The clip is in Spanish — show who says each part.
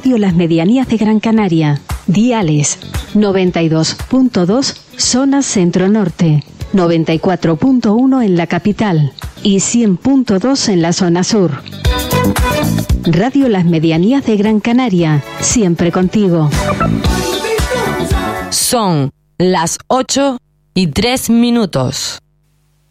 Speaker 1: Radio Las Medianías de Gran Canaria. Diales 92.2 zona centro-norte, 94.1 en la capital y 100.2 en la zona sur. Radio Las Medianías de Gran Canaria, siempre contigo.
Speaker 2: Son las 8:03.